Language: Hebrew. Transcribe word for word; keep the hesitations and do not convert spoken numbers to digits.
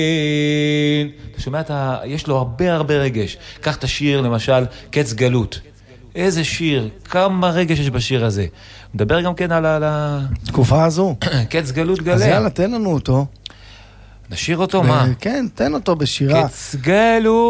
אתה שומע, אתה, יש לו הרבה הרבה רגש. קח את השיר, למשל, קץ גלות. איזה שיר, כמה רגש יש בשיר הזה. מדבר גם כן על התקופה הזו. קץ גלות גלה. אז יאללה, תן לנו אותו. נשיר אותו, מה? כן, תן אותו בשירה. קץ גלות.